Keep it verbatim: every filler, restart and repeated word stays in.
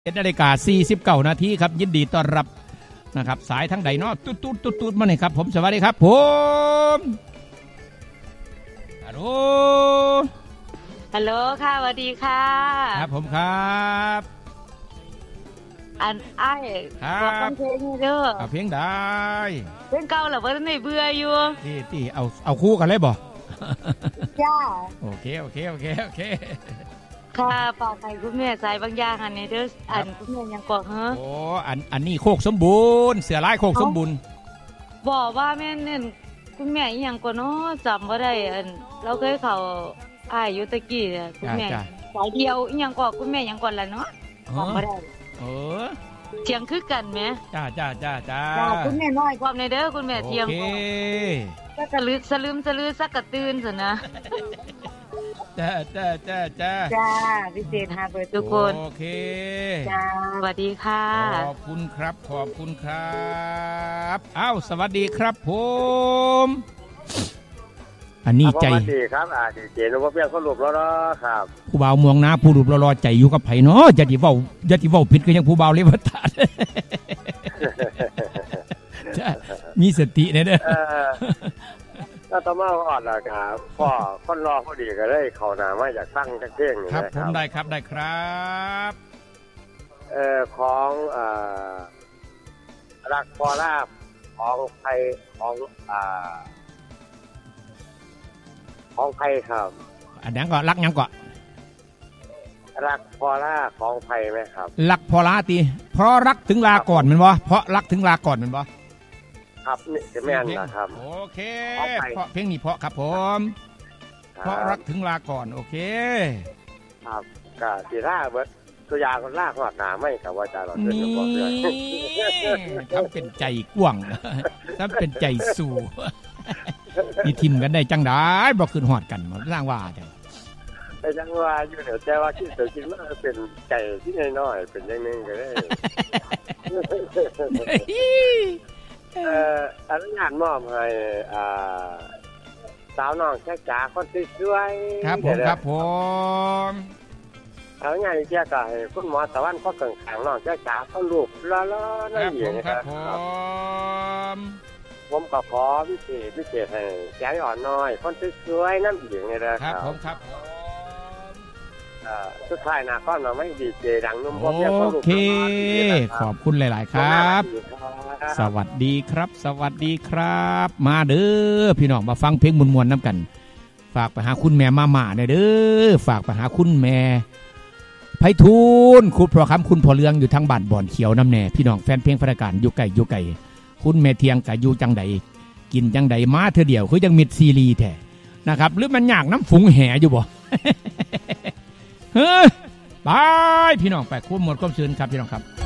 เจ็ดนาฬิกาสี่สิบเก้านาทีครับยินดีต้อนรับนะครับสายทั้งใดเนาะตุ๊ดตุ๊ดตุ๊ดตุ๊ดมาเลยครับผมสวัสดีครับผมฮัลโหลฮัลโหลค่ะสวัสดีค่ะครับผมครับอันไอ้บอกเพลงเด้อเอาเพลงได้เพลงเก่าหรอว่าในเบื่ออยู่ที่ที่เอาเอาคู่กันเลยบ่จ้าโอเคโอเคโอเคโอเคค่ะฝากใครคุณแม่สายบางอย่างอันนี้เด้ออันคุณแม่ยังกว่าเฮ้อโอ้อันอันนี้โคกสมบูรณ์เสือลายโคกสมบูรณ์บอกว่าแม่เนี่ยคุณแม่ยังกว่าเนาะจำว่าได้อันเราเคยเขาอ้ายยุตะกี้เนี่ยคุณแม่สายเดียวยังกว่าคุณแม่ยังกว่าละเนาะจำว่าได้เออเทียงคือกันไหมจ้าจ้าจ้าจ้าคุณแม่น้อยความในเด้อคุณแม่เทียงก็สลืมสลืมสลือสักกระตื่นสินะจ้าจ้าจ้าจ้าจ้าพิเศษฮาเบิร์ดทุกคนโอเคจ้าสวัสดีค่ะขอบคุณครับขอบคุณครับอ้าวสวัสดีครับผมอันนี้ใจสวัสดีครับอ่าดีเจนว่าเพียงคนหลุบล้อๆครับผู้บ่าวเมืองนาผู้หลุบล้อๆใจอยู่กับไผเนาะอย่าที่เว้าอย่าที่เว้าผิดก็ยังผู้บ่าวเลวตาจ้ามีสติแน่เด้อถ้าต่อมาอ่อนละครับพ่อคนรอพอดีก็ได้เข้าหน้ามาจากตั้งจักเท่งนี่ครับผมได้ครับได้ครับเอ่อของอ่ารักพอลาบของไทยของอ่าของไทยครับอันนั้นก็รักยังก็รักพอลาของไทยไหมครับรักพอลาตีเพราะรักถึงลาก่อนมันบ่เพราะรักถึงลาก่อนมันบ่ครับนี่จะแม่นนะครับโอเคเพราะเพลงนี้เพราะครับผมเพราะรักถึงลาก่อนโอเคครับกะสีล่าเบิดตัวอย่างคนล่าหอดหนาไม่กับว่าจะหลอดเดือดบอกเลยทำเป็นใจกว้างทำเป็นใจสู่นี่ทิมกันได้จังได้บอกคืนหอดกันมาสร้างว่าแต่แต่จังว่าอยู่เดี๋ยวแต่ว่าคิดเสียคิดว่าเป็นใจที่น้อยๆเป็นอย่างนึงก็ได้เอ่ออนุญาตมอบให้อ่าสาวน้องแจ๊จ๋าคนสวยๆครับผมครับผมอนุญาตเจ้าก็ให้คุณหมอตะวันก็เกิงขังน้องแจ๊จ๋าเขาลูกล้อๆนั่นอย่างนี้ครับผมผมก็ขอพิเศษพิเศษให้แจ๊อ่อนน้อยคนสวยๆนั่นอย่างนี้นะครับผมครับสุดท้ายนะก็เราไม่ดีเจดังนุ่มโอเคขอบคุณหลายๆครับสวัสดีครับสวัสดีครับมาเด้อพี่น้องมาฟังเพลงมวลๆน้ำกันฝากไปหาคุณแม่มาม่าเด้อฝากไปหาคุณแม่ไพฑูรย์คุณพ่อคำคุณพ่อเลืองอยู่ทางบ้านบ่อนเขียวน้ำแน่พี่น้องแฟนเพลงพระการอยู่ไกลอยู่ไกลคุณแม่เทียงกับอยู่จังใดกินจังใดมาเธอเดียวคือยังมิดซีรีแท้นะครับหรือมันยากน้ำฝุงแห่อยู่บ่เฮ้ยบายพี่น้องไปคุ้มหมดความซื่นครับพี่น้องครับ